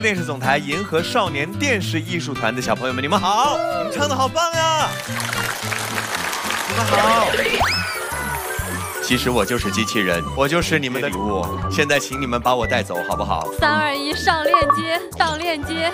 电视总台银河少年电视艺术团的小朋友们，你们好！你们唱的好棒呀！你们好。其实我就是机器人，我就是你们的礼物。现在请你们把我带走，好不好 ？3、2、1，上链接，上链接。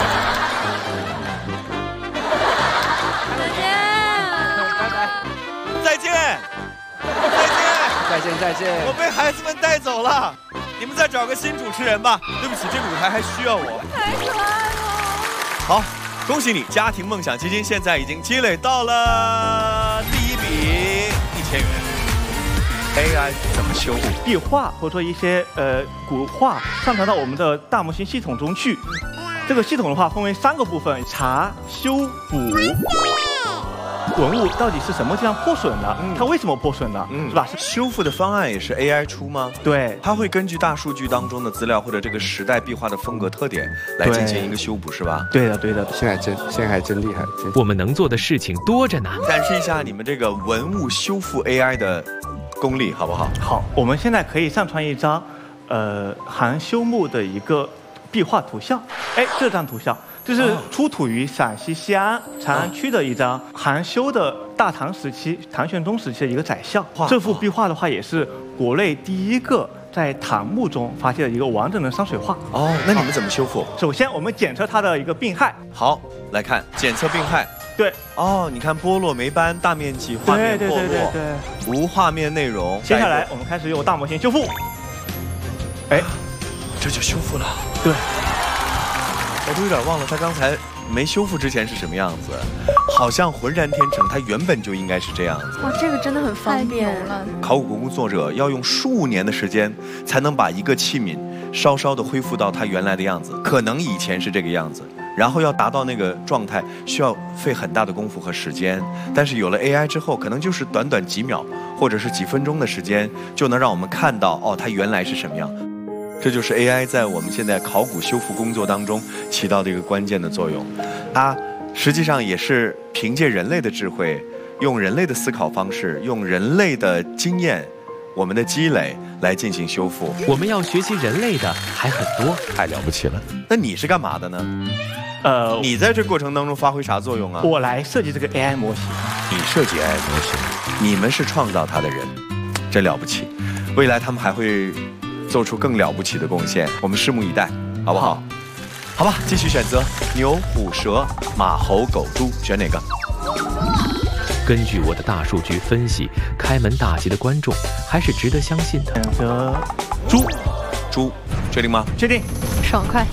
再见，再见， 再见，再见。 我被孩子们带走了，你们再找个新主持人吧。对不起，这个舞台还需要我。 太可爱了。 好，恭喜你，家庭梦想基金现在已经积累到了第一笔1000元。AI 怎么修复壁画或者说一些古画上传到我们的大模型系统中去？这个系统的话分为3个部分：查、修、补。文物到底是什么地方破损了？它为什么破损了？是吧？ 修复的方案也是 AI 出吗？ 对， 它会根据大数据当中的资料或者这个时代壁画的风格特点来进行一个修补，是吧？ 对的，对的。 现在还真厉害。 我们能做的事情多着呢。 展示一下你们这个文物修复 AI 的功力，好不好？ 好，我们现在可以上传一张含修木的一个壁画图像。哎，这张图像。这是出土于陕西西安长安区的一张含修的大唐时期、唐玄宗时期的一个宰相。这幅壁画的话，也是国内第一个在唐墓中发现的一个完整的山水画。 哦，那你们怎么修复？ 首先，我们检测它的一个病害。 好，来看检测病害。 对。 哦，你看剥落霉斑，大面积画面剥落，无画面内容。 接下来，我们开始用大模型修复。哎， 这就修复了。 对。 我都有点忘了他刚才没修复之前是什么样子，好像浑然天成，它原本就应该是这样子。 哇，这个真的很方便了。 考古工作者要用数年的时间才能把一个器皿稍稍的恢复到它原来的样子，可能以前是这个样子，然后要达到那个状态需要费很大的功夫和时间。但是有了 AI 之后，可能就是短短几秒或者是几分钟的时间，就能让我们看到哦，它原来是什么样。这就是 AI 在我们现在考古修复工作当中起到的一个关键的作用。它实际上也是凭借人类的智慧，用人类的思考方式，用人类的经验，我们的积累来进行修复。 我们要学习人类的还很多， 太了不起了。那你是干嘛的呢？你在这过程当中发挥啥作用啊？ 我来设计这个 AI 模型。 你设计 AI 模型，你们是创造它的人，真了不起。未来他们还会做出更了不起的贡献，我们拭目以待，好不好？好吧，继续选择牛、虎、蛇、马、猴、狗、猪，选哪个？ 根据我的大数据分析，开门大吉的观众还是值得相信的。 选择猪， 猪，确定吗？ 确定。 爽快。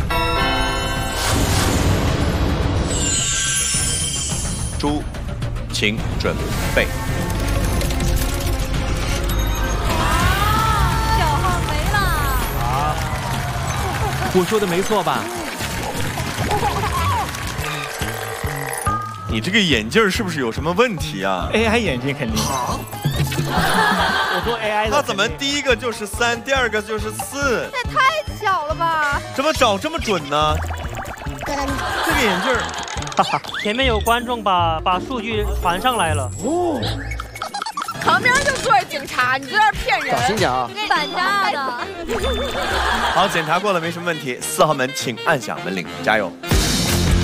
猪，请准备。 我说的没错吧？ 你这个眼镜是不是有什么问题啊 ？AI 眼镜肯定。我做 AI 的。 他怎么第一个就是3，第二个就是4？ 这也太小了吧？ 怎么找这么准呢？这个眼镜， 前面有观众把数据传上来了。哦。 旁边就坐着警察，你在这骗人！ 小心点啊！ 反诈的。 好，检查过了，没什么问题。4号门，请按响门铃，加油。